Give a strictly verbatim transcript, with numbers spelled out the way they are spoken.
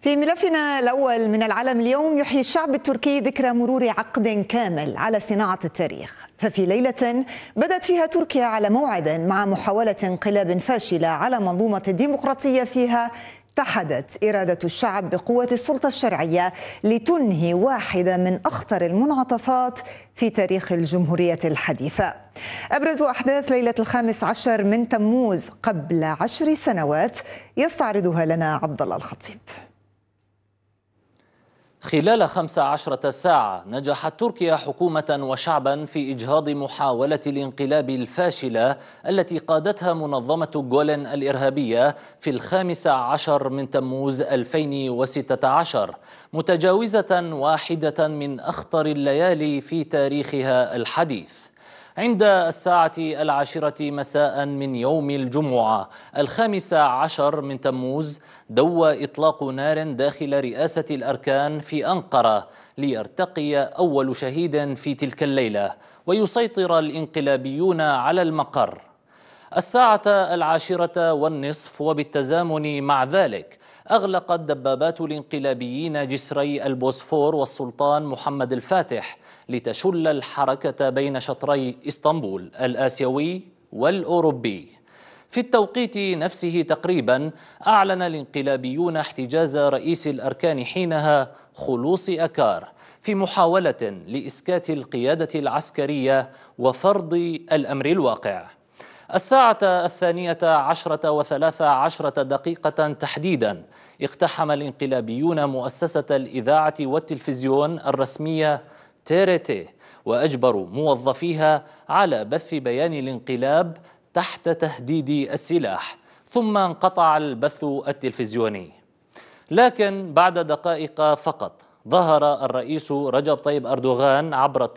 في ملفنا الأول من العالم اليوم، يحيي الشعب التركي ذكرى مرور عقد كامل على صناعة التاريخ. ففي ليلة بدت فيها تركيا على موعد مع محاولة انقلاب فاشلة على منظومة الديمقراطية فيها اتحدت إرادة الشعب بقوة السلطة الشرعية لتنهي واحدة من أخطر المنعطفات في تاريخ الجمهورية الحديثة. أبرز أحداث ليلة الخامس عشر من تموز قبل عشر سنوات يستعرضها لنا عبد الله الخطيب. خلال خمس عشرة ساعة نجحت تركيا حكومة وشعبا في إجهاض محاولة الانقلاب الفاشلة التي قادتها منظمة جولن الإرهابية في الخامس عشر من تموز ألفين وستة عشر، متجاوزة واحدة من أخطر الليالي في تاريخها الحديث. عند الساعة العاشرة مساء من يوم الجمعة الخامس عشر من تموز دوى إطلاق نار داخل رئاسة الأركان في أنقرة ليرتقي أول شهيد في تلك الليلة ويسيطر الانقلابيون على المقر. الساعة العاشرة والنصف وبالتزامن مع ذلك أغلقت دبابات الانقلابيين جسري البوسفور والسلطان محمد الفاتح لتشل الحركة بين شطري إسطنبول الآسيوي والأوروبي. في التوقيت نفسه تقريبا أعلن الانقلابيون احتجاز رئيس الأركان حينها خلوص أكار في محاولة لإسكات القيادة العسكرية وفرض الأمر الواقع. الساعة الثانية عشرة وثلاث عشرة دقيقة تحديدا اقتحم الانقلابيون مؤسسة الإذاعة والتلفزيون الرسمية تي آر تي وأجبروا موظفيها على بث بيان الانقلاب تحت تهديد السلاح، ثم انقطع البث التلفزيوني. لكن بعد دقائق فقط ظهر الرئيس رجب طيب أردوغان عبر